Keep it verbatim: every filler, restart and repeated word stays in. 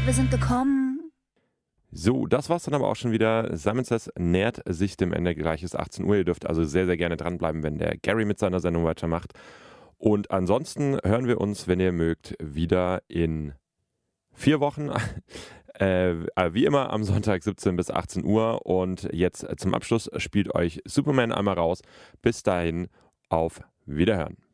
wir sind gekommen. So, das war's dann aber auch schon wieder. Simon Says nähert sich dem Ende, gleich ist achtzehn Uhr. Ihr dürft also sehr, sehr gerne dranbleiben, wenn der Gary mit seiner Sendung weitermacht. Und ansonsten hören wir uns, wenn ihr mögt, wieder in vier Wochen. Äh, wie immer am Sonntag siebzehn bis achtzehn Uhr. Und jetzt zum Abschluss spielt euch Superman einmal raus. Bis dahin, auf Wiederhören.